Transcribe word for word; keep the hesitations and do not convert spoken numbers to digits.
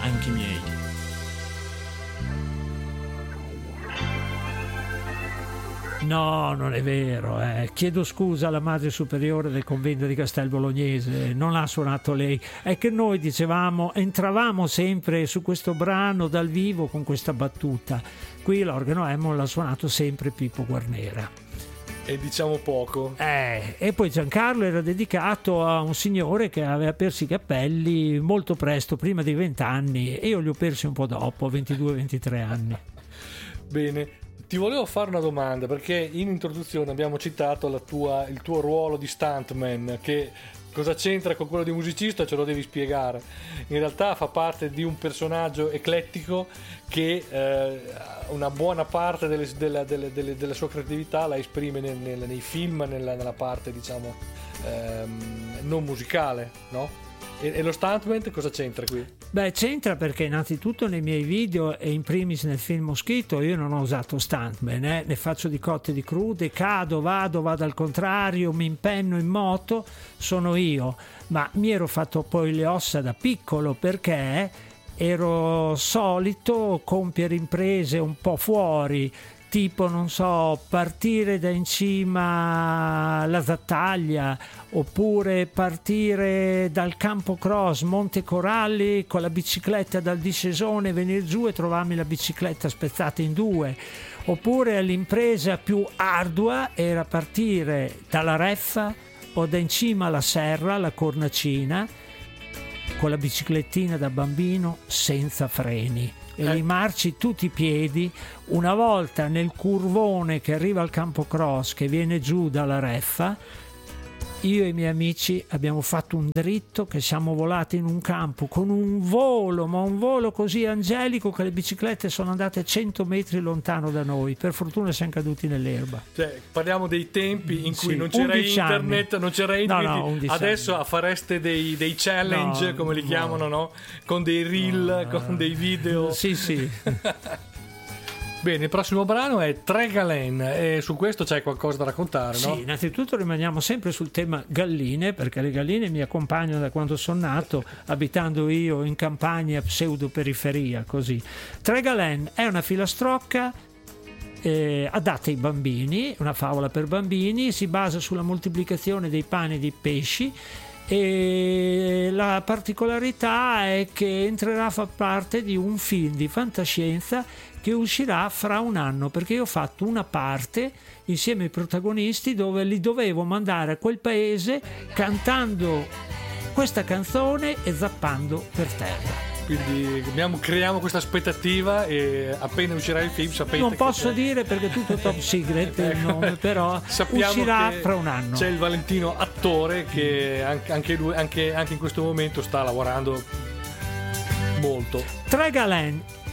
anche miei. No, non è vero. Eh. Chiedo scusa alla madre superiore del convento di Castel Bolognese, non ha suonato lei. È che noi dicevamo, entravamo sempre su questo brano dal vivo con questa battuta. Qui l'organo Hammond l'ha suonato sempre Pippo Guarnera. E diciamo poco. Eh, e poi Giancarlo era dedicato a un signore che aveva perso i capelli molto presto, prima dei vent'anni, e io li ho persi un po' dopo, ventidue ventitré anni. Bene. Ti volevo fare una domanda, perché in introduzione abbiamo citato la tua, il tuo ruolo di stuntman, che cosa c'entra con quello di musicista ce lo devi spiegare. In realtà fa parte di un personaggio eclettico che eh, una buona parte delle, della, delle, delle, della sua creatività la esprime nel, nel, nei film, nella, nella parte diciamo ehm, non musicale, no? E, e lo stuntman cosa c'entra qui? Beh, c'entra perché innanzitutto nei miei video e in primis nel film Moschito io non ho usato stuntman, eh? Ne faccio di cotte e di crude, cado, vado, vado al contrario, mi impenno in moto, sono io, ma mi ero fatto poi le ossa da piccolo perché ero solito compiere imprese un po' fuori, tipo, non so, partire da in cima alla Zattaglia, oppure partire dal Campo Cross, Monte Coralli, con la bicicletta dal discesone, venire giù e trovarmi la bicicletta spezzata in due. Oppure l'impresa più ardua era partire dalla Reffa o da in cima alla Serra, la Cornacina, con la biciclettina da bambino senza freni. E Eh. limarci tutti i piedi una volta nel curvone che arriva al Campo Cross, che viene giù dalla Reffa. Io e i miei amici abbiamo fatto un dritto che siamo volati in un campo con un volo, ma un volo così angelico che le biciclette sono andate cento metri lontano da noi. Per fortuna siamo caduti nell'erba. Cioè, parliamo dei tempi in cui Sì, non c'era undici internet, anni. non c'era internet. No, no, undici Adesso anni. fareste dei, dei challenge, No, come li no. chiamano, no? Con dei reel, No. con dei video. Sì, sì. Bene, il prossimo brano è Tre Gallen e su questo c'hai qualcosa da raccontare, no? Sì, innanzitutto rimaniamo sempre sul tema galline, perché le galline mi accompagnano da quando sono nato, abitando io in campagna pseudo-periferia, così. Tre Gallen è una filastrocca eh, adatta ai bambini, una favola per bambini, si basa sulla moltiplicazione dei pani e dei pesci, e la particolarità è che entrerà a far parte di un film di fantascienza che uscirà fra un anno, perché io ho fatto una parte insieme ai protagonisti dove li dovevo mandare a quel paese cantando questa canzone e zappando per terra. Quindi abbiamo, creiamo questa aspettativa e appena uscirà il film sapete Non che posso c'è- dire perché è tutto top secret il Ecco. nome, però Sappiamo uscirà che fra un anno. C'è il Valentino attore che anche, anche lui anche, anche in questo momento sta lavorando molto. Tre Gallen